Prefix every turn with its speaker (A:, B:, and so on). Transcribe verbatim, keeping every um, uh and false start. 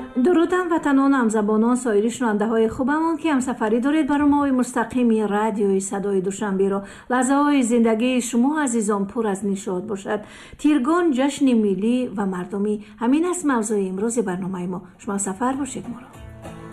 A: درودم وطنانم، زبانان، سایر شنونده خوبمون که همسفری دارید برنامه مستقیمی رادیوی صدای دوشنبه رو. لحظه های زندگی شما عزیزان پر از نشاط باشد. تیرگان جشن ملی و مردمی، همین است موضوع امروز برنامه ما. شما سفر باشید ما رو.